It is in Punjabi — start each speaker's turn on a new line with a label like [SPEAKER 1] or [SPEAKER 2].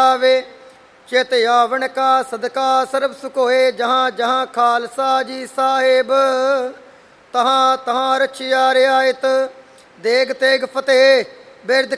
[SPEAKER 1] ਆਵੇ। ਚਿਤ ਆਵਣ ਕਾ ਸਦਕਾ ਸਰਬ ਸੁਖ ਹੋਏ। ਜਹਾਂ ਜਹਾਂ ਖਾਲਸਾ ਜੀ ਸਾਹਿਬ, ਤਹਾਂ ਤਹਾਂ ਰਛਿਆ ਰਿਆਇਤ। ਦੇਗ ਤੇਗ ਫਤਿਹ ਬਿਰਦ